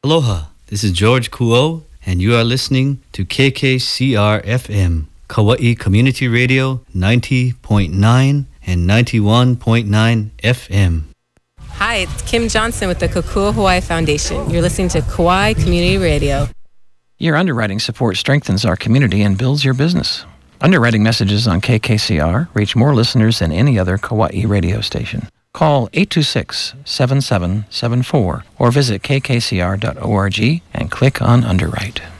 Aloha, this is George Kuo, and you are listening to KKCR-FM, Kauai Community Radio 90.9 and 91.9 FM. Hi, it's Kim Johnson with the Kokua Hawaii Foundation. You're listening to Kauai Community Radio. Your underwriting support strengthens our community and builds your business. Underwriting messages on KKCR reach more listeners than any other Kauai radio station. Call 826-7774 or visit kkcr.org and click on Underwrite.